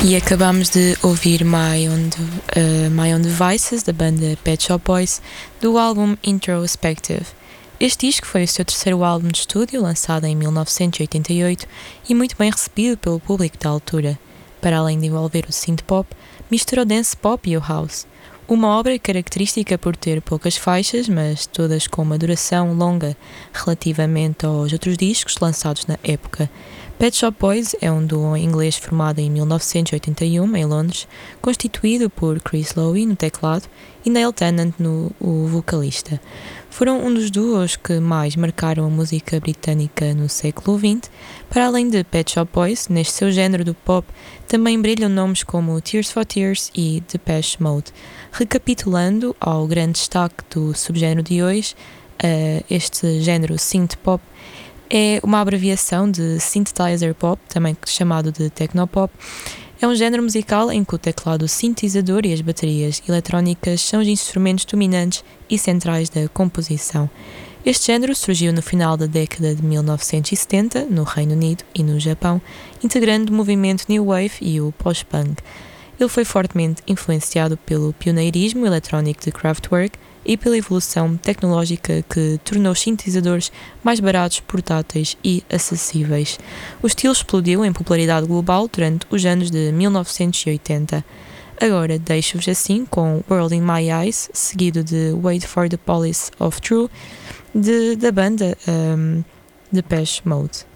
E acabámos de ouvir My Own Devices, da banda Pet Shop Boys, do álbum Introspective. Este disco foi o seu terceiro álbum de estúdio, lançado em 1988 e muito bem recebido pelo público da altura. Para além de envolver o synth-pop, misturou dance pop e o house. Uma obra característica por ter poucas faixas, mas todas com uma duração longa relativamente aos outros discos lançados na época. Pet Shop Boys é um duo inglês formado em 1981 em Londres, constituído por Chris Lowe no teclado e Neil Tennant o vocalista. Foram um dos duos que mais marcaram a música britânica no século XX. Para além de Pet Shop Boys, neste seu género do pop, também brilham nomes como Tears for Fears e Depeche Mode. Recapitulando ao grande destaque do subgénero de hoje, este género synth-pop é uma abreviação de synthesizer pop, também chamado de technopop. É um género musical em que o teclado sintetizador e as baterias eletrónicas são os instrumentos dominantes e centrais da composição. Este género surgiu no final da década de 1970, no Reino Unido e no Japão, integrando o movimento New Wave e o post-punk. Ele foi fortemente influenciado pelo pioneirismo eletrónico de Kraftwerk e pela evolução tecnológica que tornou os sintetizadores mais baratos, portáteis e acessíveis. O estilo explodiu em popularidade global durante os anos de 1980. Agora deixo-vos assim com World in My Eyes, seguido de Wait for the Police of True, da banda Depeche Mode.